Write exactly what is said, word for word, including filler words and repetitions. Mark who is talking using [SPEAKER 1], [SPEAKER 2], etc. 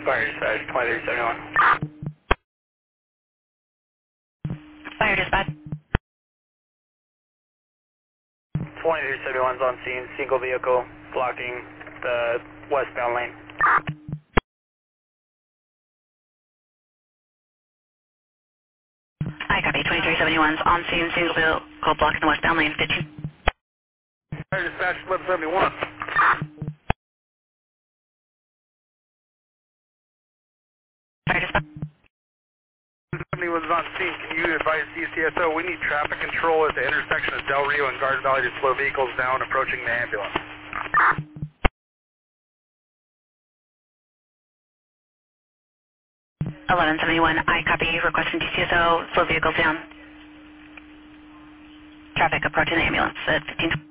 [SPEAKER 1] Fire dispatch, twenty-three seventy-one.
[SPEAKER 2] Fire dispatch.
[SPEAKER 1] twenty-three seventy-one's on scene, single vehicle blocking the westbound lane.
[SPEAKER 2] I copy. twenty-three seventy-one's on scene, single vehicle blocking the westbound lane. fifteen.
[SPEAKER 1] Fire dispatch, eleven seventy-one.
[SPEAKER 2] Fire dispatch.
[SPEAKER 1] seventy-one's on scene. Can you advise D C S O? We need traffic control at the intersection of Del Rio and Garden Valley to slow vehicles down approaching the ambulance.
[SPEAKER 2] eleven seventy-one, I copy. Requesting D C S O, slow vehicles down. Traffic approaching the ambulance at fifteen.